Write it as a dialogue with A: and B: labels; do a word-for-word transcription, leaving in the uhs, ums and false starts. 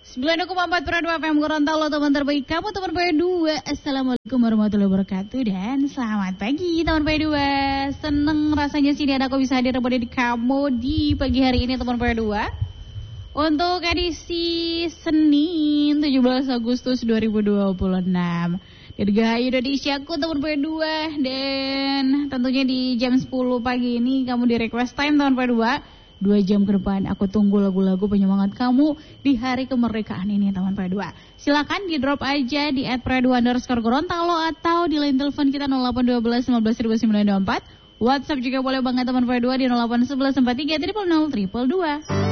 A: sembilan koma empat Pradua F M Gorontalo, teman terbaik kamu, teman P dua. Assalamualaikum warahmatullahi wabarakatuh dan selamat pagi teman P dua. Seneng rasanya sih dan aku bisa hadir pada di kamu di pagi hari ini teman P dua. Untuk edisi Senin tujuh belas Agustus dua ribu dua puluh enam. Dirgahayu Indonesia aku teman P dua. Dan tentunya di jam sepuluh pagi ini kamu di request time teman P dua. Dua jam ke depan aku tunggu lagu-lagu penyemangat kamu di hari kemerdekaan ini teman P dua. Silakan di drop aja di at Pradua underscore Gorontalo atau di line telepon kita nol delapan satu dua lima belas sembilan dua empat. WhatsApp juga boleh banget teman P dua di nol delapan satu satu empat tiga nol nol nol dua dua.